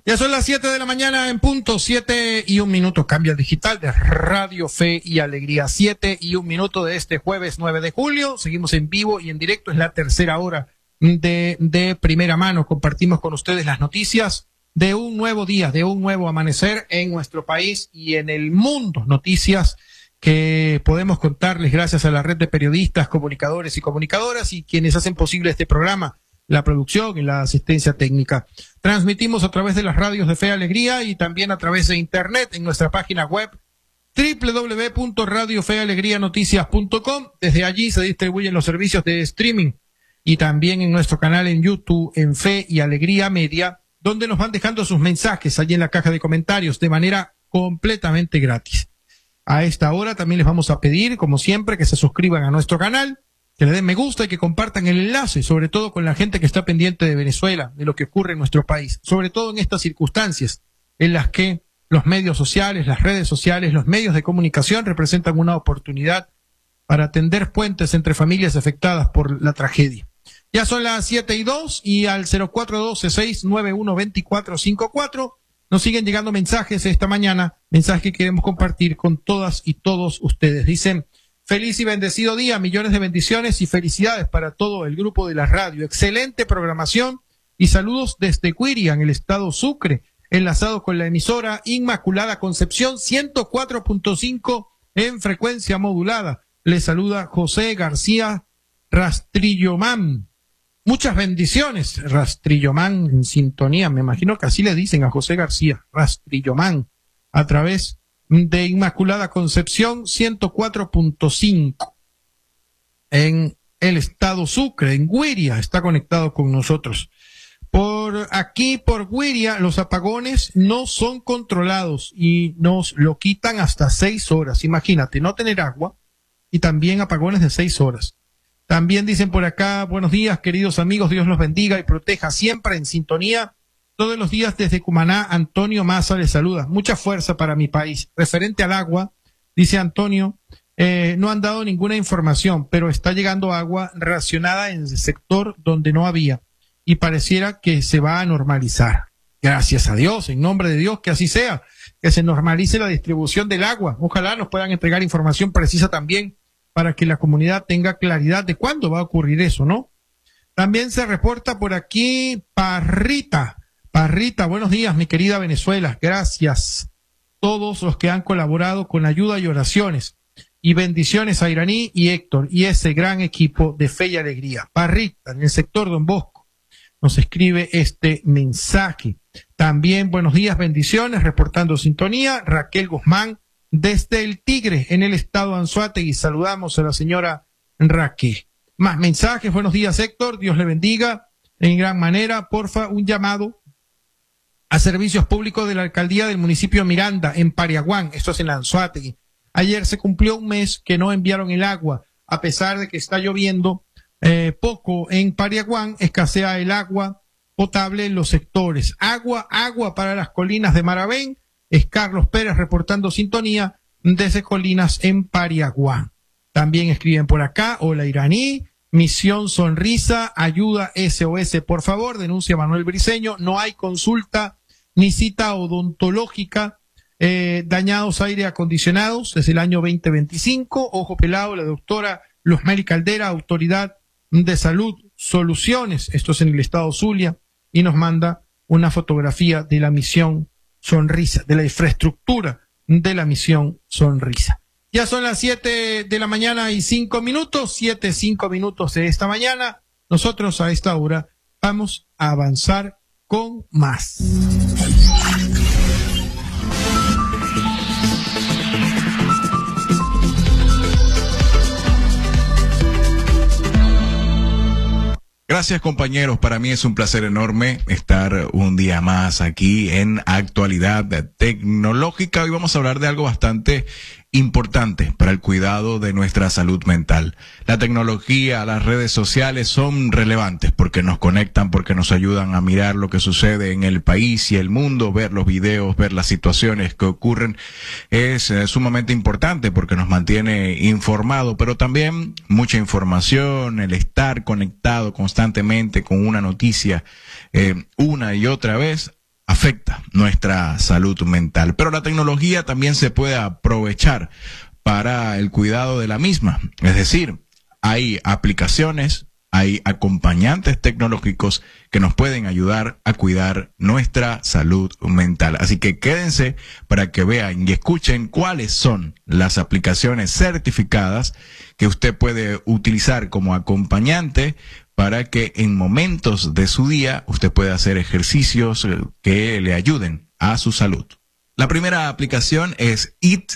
Ya son las 7 de la mañana en punto, 7:01. Cambia digital de Radio Fe y Alegría. 7:01 de este jueves 9 de julio. Seguimos en vivo y en directo. Es la tercera hora de primera mano. Compartimos con ustedes las noticias de un nuevo día, de un nuevo amanecer en nuestro país y en el mundo. Noticias que podemos contarles gracias a la red de periodistas, comunicadores y comunicadoras y quienes hacen posible este programa, la producción y la asistencia técnica. Transmitimos a través de las radios de Fe y Alegría y también a través de internet en nuestra página web www.radiofealegrianoticias.com. Desde allí se distribuyen los servicios de streaming y también en nuestro canal en YouTube en Fe y Alegría Media, donde nos van dejando sus mensajes allí en la caja de comentarios de manera completamente gratis. A esta hora también les vamos a pedir, como siempre, que se suscriban a nuestro canal, que le den me gusta y que compartan el enlace, sobre todo con la gente que está pendiente de Venezuela, de lo que ocurre en nuestro país, sobre todo en estas circunstancias en las que los medios sociales, las redes sociales, los medios de comunicación representan una oportunidad para tender puentes entre familias afectadas por la tragedia. Ya son las 7:02 y al 0412-691-2454 nos siguen llegando mensajes esta mañana, mensajes que queremos compartir con todas y todos ustedes. Dicen: feliz y bendecido día, millones de bendiciones y felicidades para todo el grupo de la radio. Excelente programación y saludos desde Cuiria, en el estado Sucre, enlazado con la emisora Inmaculada Concepción 104.5 en frecuencia modulada. Les saluda José García Rastrillomán. Muchas bendiciones, Rastrillomán, en sintonía. Me imagino que así le dicen a José García, Rastrillomán, a través de Inmaculada Concepción 104.5 en el estado Sucre, en Güiria, está conectado con nosotros. Por aquí, por Güiria, los apagones no son controlados y nos lo quitan hasta 6 horas. Imagínate, no tener agua y también apagones de 6 horas. También dicen por acá: buenos días, queridos amigos, Dios los bendiga y proteja, siempre en sintonía. Todos los días desde Cumaná, Antonio Maza les saluda. Mucha fuerza para mi país. Referente al agua, dice Antonio, no han dado ninguna información, pero está llegando agua racionada en el sector donde no había y pareciera que se va a normalizar. Gracias a Dios, en nombre de Dios, que así sea, que se normalice la distribución del agua. Ojalá nos puedan entregar información precisa también para que la comunidad tenga claridad de cuándo va a ocurrir eso, ¿no? También se reporta por aquí Parrita, buenos días, mi querida Venezuela. Gracias todos los que han colaborado con ayuda y oraciones. Y bendiciones a Iraní y Héctor y ese gran equipo de Fe y Alegría. Parrita, en el sector Don Bosco, nos escribe este mensaje. También buenos días, bendiciones, reportando sintonía. Raquel Guzmán, desde el Tigre, en el estado Anzoátegui. Saludamos a la señora Raquel. Más mensajes. Buenos días, Héctor. Dios le bendiga en gran manera. Porfa, un llamado a servicios públicos de la alcaldía del municipio Miranda, en Pariaguán. Esto es en Anzoátegui. Ayer se cumplió un mes que no enviaron el agua, a pesar de que está lloviendo poco en Pariaguán. Escasea el agua potable en los sectores. Agua para las colinas de Maravén. Es Carlos Pérez reportando sintonía desde Colinas en Pariaguán. También escriben por acá: hola Iraní, Misión Sonrisa, ayuda SOS, por favor, denuncia Manuel Briceño, no hay consulta ni cita odontológica, dañados aire acondicionados desde el año 2025, ojo pelado, la doctora Luzmeli Caldera, Autoridad de Salud Soluciones, esto es en el estado Zulia, y nos manda una fotografía de la Misión Sonrisa, de la infraestructura de la Misión Sonrisa. Ya son las 7 de la mañana y 5 minutos, 7:05 de esta mañana. Nosotros a esta hora vamos a avanzar con más. Gracias, compañeros. Para mí es un placer enorme estar un día más aquí en Actualidad Tecnológica. Hoy vamos a hablar de algo bastante importante para el cuidado de nuestra salud mental. La tecnología, las redes sociales son relevantes porque nos conectan, porque nos ayudan a mirar lo que sucede en el país y el mundo, ver los videos, ver las situaciones que ocurren. Es sumamente importante porque nos mantiene informado, pero también mucha información, el estar conectado constantemente con una noticia una y otra vez afecta nuestra salud mental. Pero la tecnología también se puede aprovechar para el cuidado de la misma. Es decir, hay aplicaciones, hay acompañantes tecnológicos que nos pueden ayudar a cuidar nuestra salud mental. Así que quédense para que vean y escuchen cuáles son las aplicaciones certificadas que usted puede utilizar como acompañante para que en momentos de su día usted pueda hacer ejercicios que le ayuden a su salud. La primera aplicación es Eat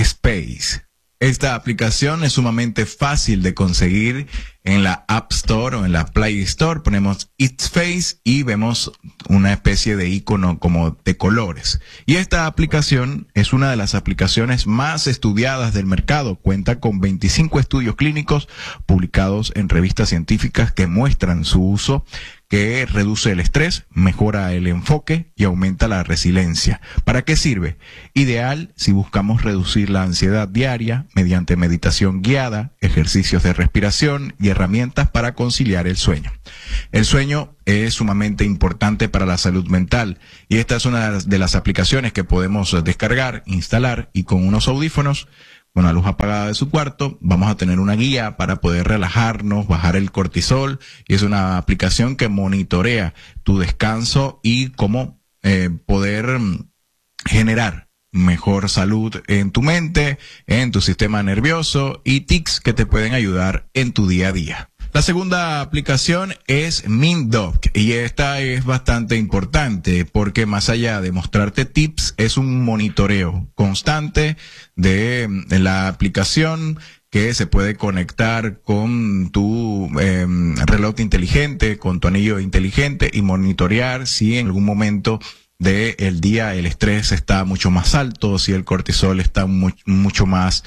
Space. Esta aplicación es sumamente fácil de conseguir en la App Store o en la Play Store. Ponemos Eat Space y vemos una especie de icono como de colores. Y esta aplicación es una de las aplicaciones más estudiadas del mercado. Cuenta con 25 estudios clínicos publicados en revistas científicas que muestran su uso, que reduce el estrés, mejora el enfoque y aumenta la resiliencia. ¿Para qué sirve? Ideal si buscamos reducir la ansiedad diaria mediante meditación guiada, ejercicios de respiración y herramientas para conciliar el sueño. El sueño es sumamente importante para la salud mental y esta es una de las aplicaciones que podemos descargar, instalar y con unos audífonos, con la luz apagada de su cuarto, vamos a tener una guía para poder relajarnos, bajar el cortisol, y es una aplicación que monitorea tu descanso y cómo poder generar mejor salud en tu mente, en tu sistema nervioso y tics que te pueden ayudar en tu día a día. La segunda aplicación es MintDoc y esta es bastante importante porque más allá de mostrarte tips, es un monitoreo constante de la aplicación que se puede conectar con tu reloj inteligente, con tu anillo inteligente y monitorear si en algún momento del día el estrés está mucho más alto, si el cortisol está mucho más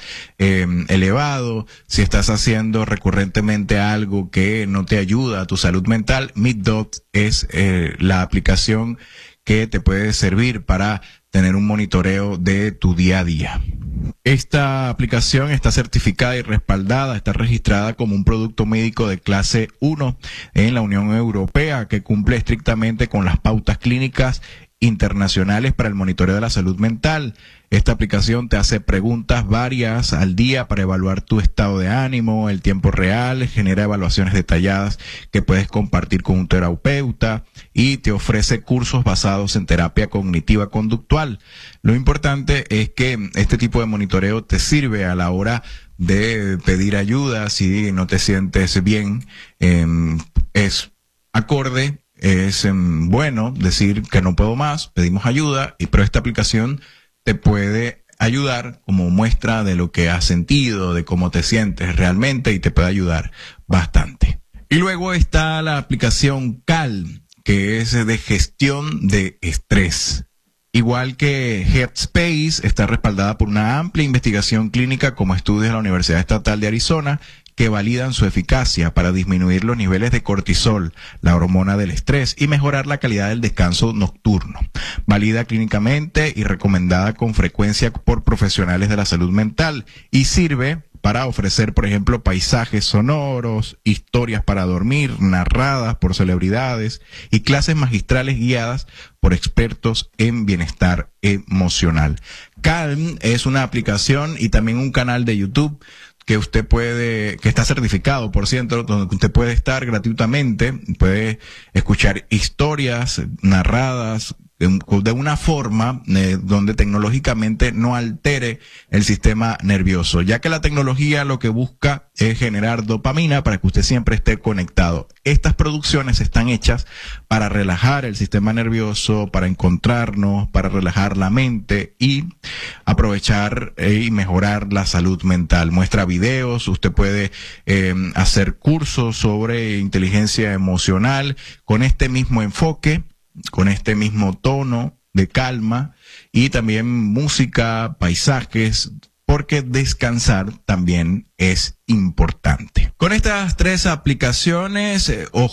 elevado, si estás haciendo recurrentemente algo que no te ayuda a tu salud mental. MintDoc es la aplicación que te puede servir para tener un monitoreo de tu día a día. Esta aplicación está certificada y respaldada, está registrada como un producto médico de clase 1 en la Unión Europea, que cumple estrictamente con las pautas clínicas internacionales para el monitoreo de la salud mental. Esta aplicación te hace preguntas varias al día para evaluar tu estado de ánimo, el tiempo real, genera evaluaciones detalladas que puedes compartir con un terapeuta y te ofrece cursos basados en terapia cognitiva conductual. Lo importante es que este tipo de monitoreo te sirve a la hora de pedir ayuda si no te sientes bien. Es acorde. Es bueno decir que no puedo más, pedimos ayuda, pero esta aplicación te puede ayudar como muestra de lo que has sentido, de cómo te sientes realmente y te puede ayudar bastante. Y luego está la aplicación Calm, que es de gestión de estrés. Igual que Headspace, está respaldada por una amplia investigación clínica como estudios de la Universidad Estatal de Arizona, que validan su eficacia para disminuir los niveles de cortisol, la hormona del estrés, y mejorar la calidad del descanso nocturno. Válida clínicamente y recomendada con frecuencia por profesionales de la salud mental y sirve para ofrecer, por ejemplo, paisajes sonoros, historias para dormir, narradas por celebridades y clases magistrales guiadas por expertos en bienestar emocional. Calm es una aplicación y también un canal de YouTube que usted puede, que está certificado, por cierto, donde usted puede estar gratuitamente, puede escuchar historias narradas de una forma donde tecnológicamente no altere el sistema nervioso, ya que la tecnología lo que busca es generar dopamina para que usted siempre esté conectado. Estas producciones están hechas para relajar el sistema nervioso, para encontrarnos, para relajar la mente y aprovechar y mejorar la salud mental. Muestra videos, usted puede hacer cursos sobre inteligencia emocional con este mismo enfoque, con este mismo tono de calma y también música, paisajes, porque descansar también es importante. Con estas tres aplicaciones, ojo,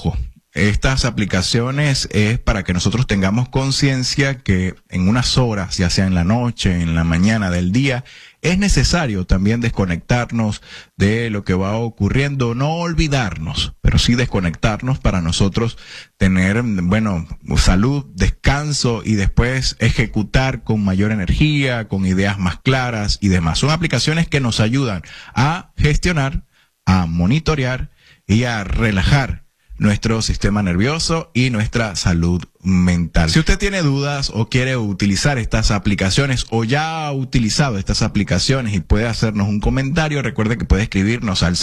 estas aplicaciones es para que nosotros tengamos conciencia que en unas horas, ya sea en la noche, en la mañana del día, es necesario también desconectarnos de lo que va ocurriendo, no olvidarnos, pero sí desconectarnos para nosotros tener, bueno, salud, descanso y después ejecutar con mayor energía, con ideas más claras y demás. Son aplicaciones que nos ayudan a gestionar, a monitorear y a relajar nuestro sistema nervioso y nuestra salud mental. Si usted tiene dudas o quiere utilizar estas aplicaciones o ya ha utilizado estas aplicaciones y puede hacernos un comentario, recuerde que puede escribirnos al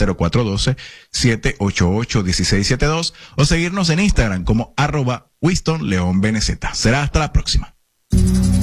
0412-788-1672 o seguirnos en Instagram como @WistonLeonBNZ. Será hasta la próxima.